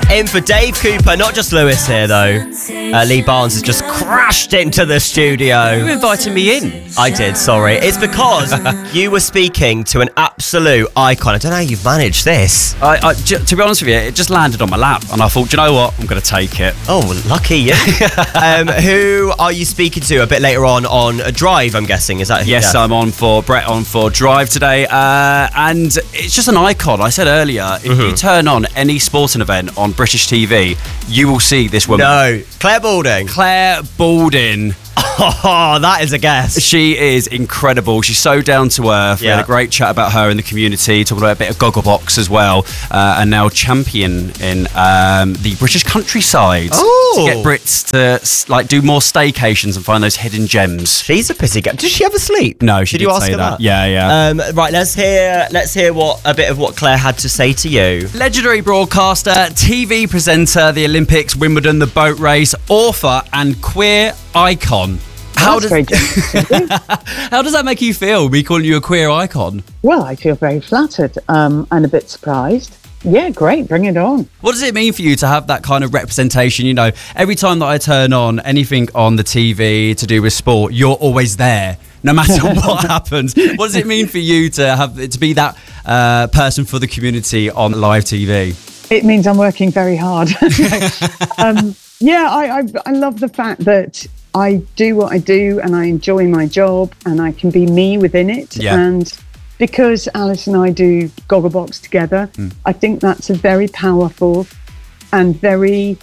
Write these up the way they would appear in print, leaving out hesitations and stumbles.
In for Dave Cooper, not just Lewis here though. Lee Barnes has just crashed into the studio. You invited me in. I did, sorry. It's because you were speaking to an absolute icon. I don't know how you've managed this. To be honest with you, it just landed on my lap, and I thought, do you know what? I'm going to take it. Oh, lucky you. Who are you speaking to a bit later on a Drive, I'm guessing? Is that who? Yes, yeah. I'm on for Brett on for Drive today, and it's just an icon. I said earlier, if you turn on any sporting event on British TV, you will see this woman. No, Claire Balding. Claire Balding. Oh, that is a guess. She is incredible. She's so down to earth. We had a great chat about her in the community, talking about a bit of Gogglebox as well, and now champion in the British countryside to get Brits to do more staycations and find those hidden gems. She's a pissy girl. Does she ever sleep? No, she did you ask say her that. that? Yeah. Right, let's hear a bit of what Claire had to say to you. Legendary broadcaster, TV presenter, the Olympics, Wimbledon, the boat race, author, and queer icon. How does that make you feel, me calling you a queer icon? Well, I feel very flattered and a bit surprised. Yeah, great, bring it on. What does it mean for you to have that kind of representation? You know, every time that I turn on anything on the TV to do with sport, you're always there, no matter what happens. What does it mean for you to be that person for the community on live TV? It means I'm working very hard. I love the fact that I do what I do and I enjoy my job and I can be me within it. Yeah. And because Alice and I do Gogglebox together, I think that's a very powerful and very,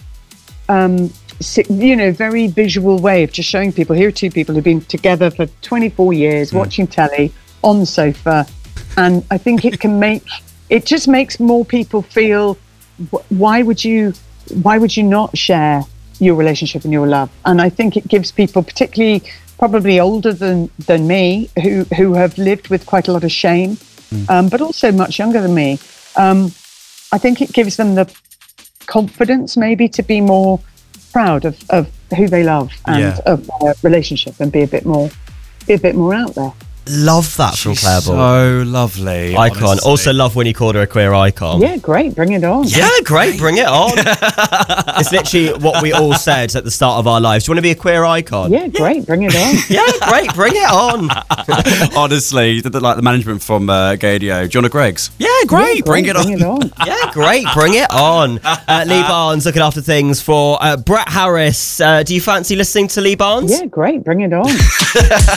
very visual way of just showing people, here are two people who've been together for 24 years, watching telly on the sofa. And I think it just makes more people feel, why would you not share your relationship and your love? And I think it gives people, particularly probably older than me, who have lived with quite a lot of shame, but also much younger than me, I think it gives them the confidence maybe to be more proud of who they love and of their relationship and be a bit more out there. Love that from Claire Balding. So lovely. Icon. Honestly. Also love when you called her a queer icon. Yeah, great. Bring it on. Yeah, great. Bring it on. It's literally what we all said at the start of our lives. Do you want to be a queer icon? Yeah, great. Bring it on. Yeah, great. Bring it on. Honestly, the management from Gadio, John Greggs. Yeah, great. Yeah, bring it on. Yeah, great. Bring it on. Lee Barnes looking after things for Brett Harris. Do you fancy listening to Lee Barnes? Yeah, great. Bring it on.